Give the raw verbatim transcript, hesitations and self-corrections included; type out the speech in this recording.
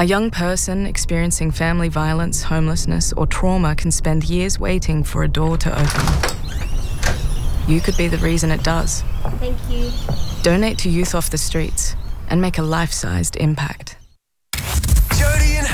A young person experiencing family violence, homelessness, or trauma can spend years waiting for a door to open. You could be the reason it does. Thank you. Donate to Youth Off the Streets and make a life-sized impact.